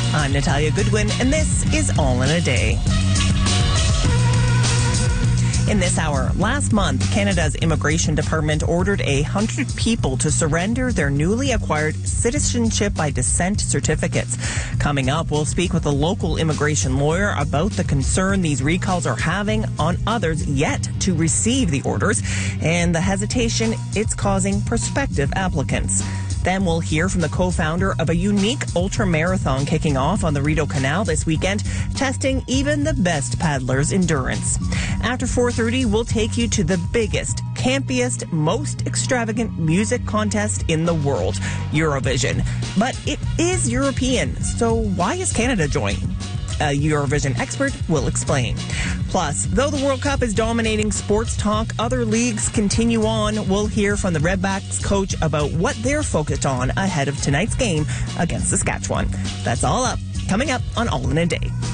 I'm Natalia Goodwin, and this is All in a Day. In this hour, last month, Canada's Immigration Department ordered 100 people to surrender their newly acquired citizenship by descent certificates. Coming up, we'll speak with a local immigration lawyer about the concern these recalls are having on others yet to receive the orders and the hesitation it's causing prospective applicants. Then we'll hear from the co-founder of a unique ultra-marathon kicking off on the Rideau Canal this weekend, testing even the best paddlers' endurance. After 4:30, we'll take you to the biggest, campiest, most extravagant music contest in the world, Eurovision. But it is European, so why is Canada joining? A Eurovision expert will explain. Plus, though the World Cup is dominating sports talk, other leagues continue on. We'll hear from the Redbacks coach about what they're focused on ahead of tonight's game against Saskatchewan. That's all up, coming up on All in a Day.